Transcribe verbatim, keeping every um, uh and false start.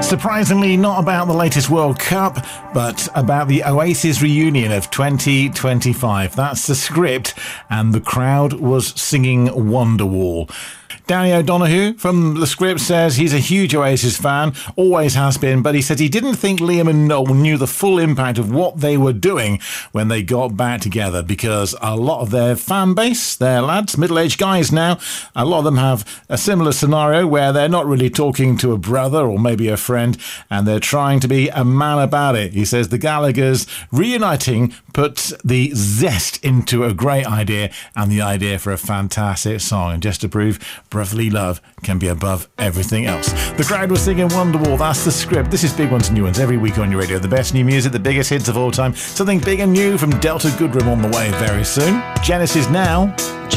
Surprisingly, not about the latest World Cup, but about the Oasis reunion of twenty twenty-five. That's the script, and the crowd was singing Wonderwall. Danny O'Donoghue from The Script says he's a huge Oasis fan, always has been, but he said he didn't think Liam and Noel knew the full impact of what they were doing when they got back together, because a lot of their fan base, they're lads, middle-aged guys now, a lot of them have a similar scenario where they're not really talking to a brother or maybe a friend, and they're trying to be a man about it. He says the Gallaghers reuniting puts the zest into a great idea and the idea for a fantastic song, and just to prove brotherly love can be above everything else. The crowd was singing Wonderwall. That's The Script. This is Big Ones and New Ones every week on your radio. The best new music, the biggest hits of all time. Something big and new from Delta Goodrem on the way very soon. Genesis now.